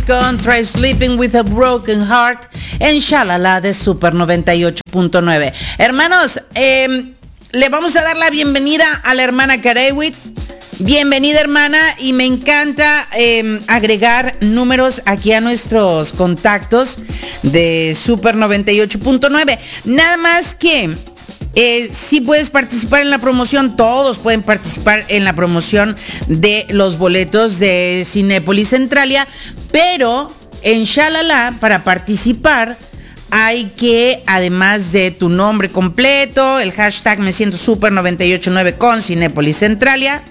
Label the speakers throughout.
Speaker 1: Cranberries con Try Sleeping with a Broken Heart en Shalala de Super 98.9. Hermanos, le vamos a dar la bienvenida a la hermana Karewit. Bienvenida, hermana, y me encanta agregar números aquí a nuestros contactos de Super 98.9. Nada más que sí puedes participar en la promoción, todos pueden participar en la promoción de los boletos de Cinépolis Centralia, pero en Shalala, para participar, hay que, además de tu nombre completo, el hashtag me siento Super 98.9 con Cinépolis Centralia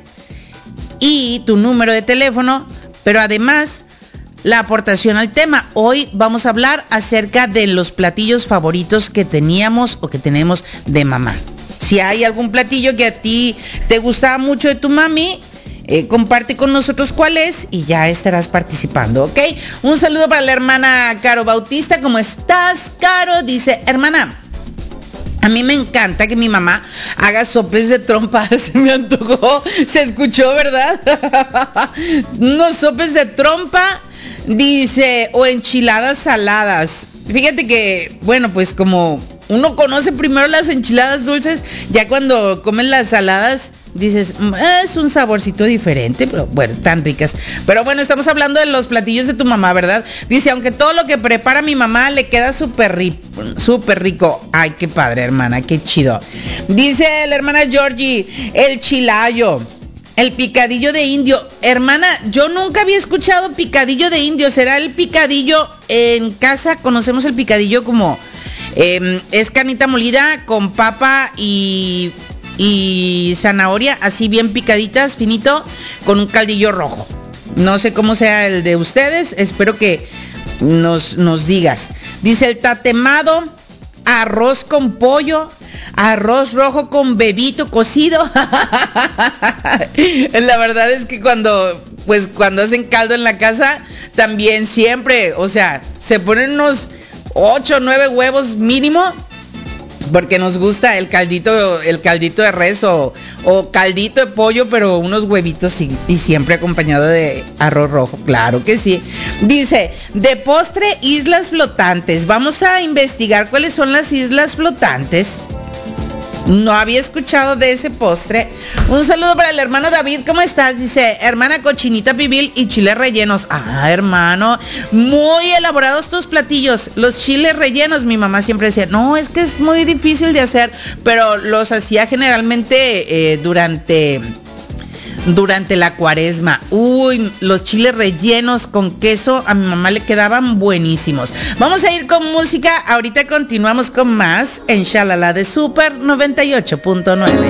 Speaker 1: y tu número de teléfono, pero además la aportación al tema. Hoy vamos a hablar acerca de los platillos favoritos que teníamos o que tenemos de mamá. Si hay algún platillo que a ti te gustaba mucho de tu mami, comparte con nosotros cuál es y ya estarás participando, ¿ok? Un saludo para la hermana Caro Bautista. ¿Cómo estás, Caro? Dice, hermana, a mí me encanta que mi mamá haga sopes de trompa. Se me antojó, se escuchó, ¿verdad? Unos sopes de trompa. Dice, o enchiladas saladas. Fíjate que, bueno, pues como uno conoce primero las enchiladas dulces, ya cuando comen las saladas, dices, es un saborcito diferente, pero bueno, están ricas. Pero bueno, estamos hablando de los platillos de tu mamá, ¿verdad? Dice, aunque todo lo que prepara mi mamá le queda súper rico. Ay, qué padre, hermana, qué chido. Dice la hermana Georgie, el chilayo. El picadillo de indio. Hermana, yo nunca había escuchado picadillo de indio. ¿Será el picadillo en casa? Conocemos el picadillo como es carnita molida con papa y zanahoria, así bien picaditas, finito, con un caldillo rojo. No sé cómo sea el de ustedes. Espero que nos digas. Dice el tatemado, arroz con pollo, arroz rojo con bebito cocido. La verdad es que cuando hacen caldo en la casa, también siempre, o sea, se ponen unos 8 o 9 huevos mínimo, porque nos gusta el caldito de res o caldito de pollo, pero unos huevitos y siempre acompañado de arroz rojo, claro que sí. Dice, de postre, islas flotantes. Vamos a investigar cuáles son las islas flotantes. No había escuchado de ese postre. Un saludo para el hermano David. ¿Cómo estás? Dice, hermana, cochinita pibil y chiles rellenos. Ah, hermano, muy elaborados tus platillos. Los chiles rellenos, mi mamá siempre decía, no, es que es muy difícil de hacer, pero los hacía generalmente durante la cuaresma. Uy, los chiles rellenos con queso a mi mamá le quedaban buenísimos. Vamos a ir con música. Ahorita continuamos con más en Shalala de Super 98.9.